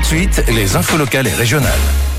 suite, les infos locales et régionales.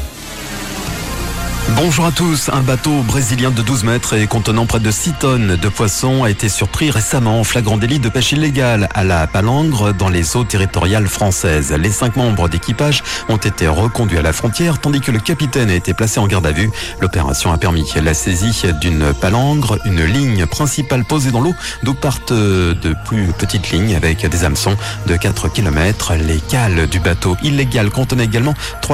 Bonjour à tous. Un bateau brésilien de 12 mètres et contenant près de 6 tonnes de poissons a été surpris récemment en flagrant délit de pêche illégale à la palangre dans les eaux territoriales françaises. Les 5 membres d'équipage ont été reconduits à la frontière tandis que le capitaine a été placé en garde à vue. L'opération a permis la saisie d'une palangre, une ligne principale posée dans l'eau d'où partent de plus petites lignes avec des hameçons de 4 km. Les cales du bateau illégal contenaient également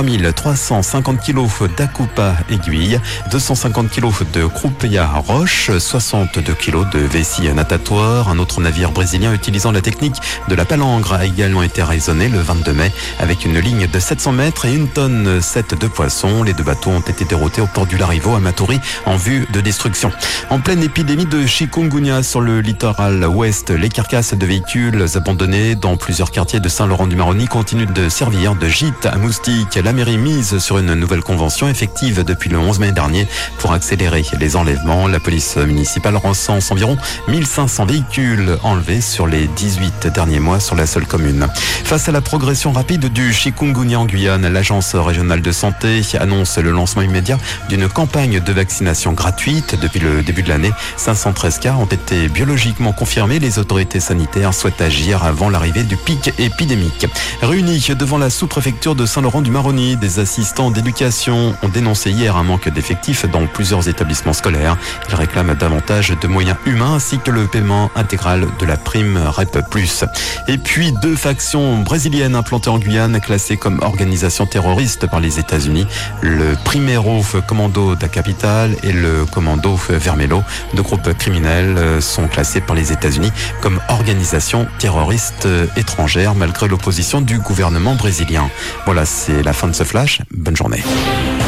3350 kg d'acoupa aiguille, 250 kg de croupeia roche, 62 kg de vessie natatoire. Un autre navire brésilien utilisant la technique de la palangre a également été raisonné le 22 mai avec une ligne de 700 mètres et 1,7 tonne de poissons. Les 2 bateaux ont été déroutés au port du Larivot à Matoury en vue de destruction. En pleine épidémie de chikungunya sur le littoral ouest, les carcasses de véhicules abandonnés dans plusieurs quartiers de Saint-Laurent-du-Maroni continuent de servir de gîte à moustiques. La mairie mise sur une nouvelle convention effective depuis le 11 mai dernier pour accélérer les enlèvements. La police municipale recense environ 1500 véhicules enlevés sur les 18 derniers mois sur la seule commune. Face à la progression rapide du chikungunya en Guyane, l'agence régionale de santé annonce le lancement immédiat d'une campagne de vaccination gratuite. Depuis le début de l'année, 513 cas ont été biologiquement confirmés. Les autorités sanitaires souhaitent agir avant l'arrivée du pic épidémique. Réunis devant la sous-préfecture de Saint-Laurent-du-Maroni, des assistants d'éducation ont dénoncé hier un manque d'effectifs dans plusieurs établissements scolaires. Ils réclament davantage de moyens humains ainsi que le paiement intégral de la prime REP+. Et puis 2 factions brésiliennes implantées en Guyane classées comme organisations terroristes par les États-Unis. Le Primeiro Commando da Capital et le Commando Vermelho, 2 groupes criminels, sont classés par les États-Unis comme organisations terroristes étrangères malgré l'opposition du gouvernement brésilien. Voilà, c'est la fin de ce flash. Bonne journée.